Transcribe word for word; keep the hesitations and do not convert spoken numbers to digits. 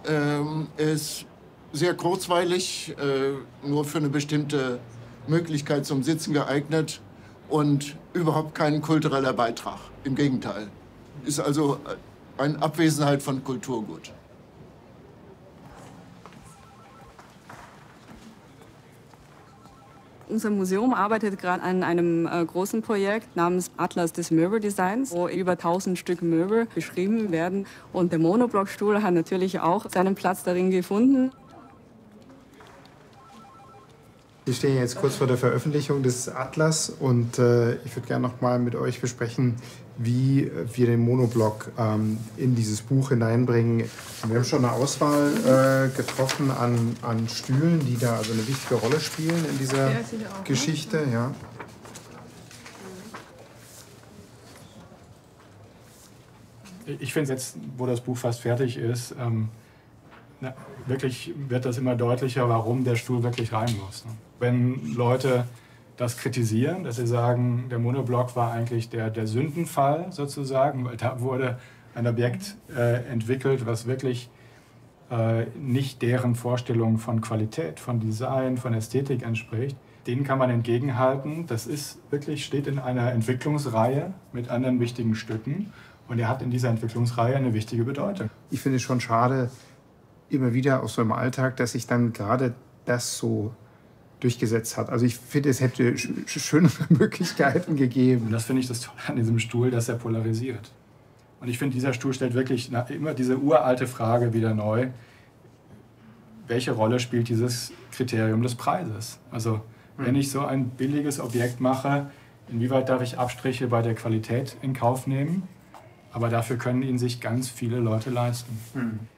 Ähm, er ist sehr kurzweilig, äh, nur für eine bestimmte Möglichkeit zum Sitzen geeignet und überhaupt kein kultureller Beitrag. Im Gegenteil. Ist also eine Abwesenheit von Kulturgut. Unser Museum arbeitet gerade an einem äh, großen Projekt namens Atlas des Möbeldesigns, wo über tausend Stück Möbel beschrieben werden. Und der Monoblockstuhl hat natürlich auch seinen Platz darin gefunden. Wir stehen jetzt kurz vor der Veröffentlichung des Atlas und äh, ich würde gerne noch mal mit euch besprechen, wie wir den Monoblock ähm, in dieses Buch hineinbringen. Wir haben schon eine Auswahl äh, getroffen an, an Stühlen, die da also eine wichtige Rolle spielen in dieser ja, auch, Geschichte. Ne? Ja. Ich finde jetzt, wo das Buch fast fertig ist, ähm, na, wirklich wird das immer deutlicher, warum der Stuhl wirklich rein muss. Ne? Wenn Leute das kritisieren, dass sie sagen, der Monoblock war eigentlich der, der Sündenfall sozusagen, weil da wurde ein Objekt äh, entwickelt, was wirklich äh, nicht deren Vorstellung von Qualität, von Design, von Ästhetik entspricht. Denen kann man entgegenhalten, das ist wirklich, steht in einer Entwicklungsreihe mit anderen wichtigen Stücken und er hat in dieser Entwicklungsreihe eine wichtige Bedeutung. Ich finde es schon schade, immer wieder aus so einem Alltag, dass sich dann gerade das so durchgesetzt hat. Also ich finde, es hätte sch schönere Möglichkeiten gegeben. Und das finde ich das Tolle an diesem Stuhl, dass er polarisiert. Und ich finde, dieser Stuhl stellt wirklich immer diese uralte Frage wieder neu. Welche Rolle spielt dieses Kriterium des Preises? Also wenn ich so ein billiges Objekt mache, inwieweit darf ich Abstriche bei der Qualität in Kauf nehmen? Aber dafür können ihn sich ganz viele Leute leisten.